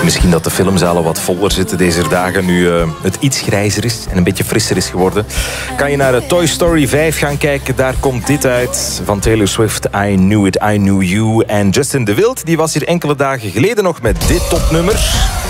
Misschien dat de filmzalen wat voller zitten deze dagen, nu het iets grijzer is en een beetje frisser is geworden. Kan je naar Toy Story 5 gaan kijken, daar komt dit uit van Taylor Swift, I Knew It, I Knew You. En Justin de Wild, die was hier enkele dagen geleden nog met dit topnummer.